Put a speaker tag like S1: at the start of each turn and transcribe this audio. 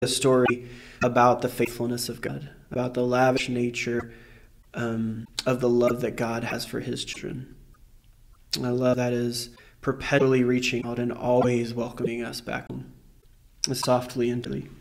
S1: a story about the faithfulness of God, about the lavish nature of the love that God has for his children. A love that is perpetually reaching out and always welcoming us back home, softly and gently.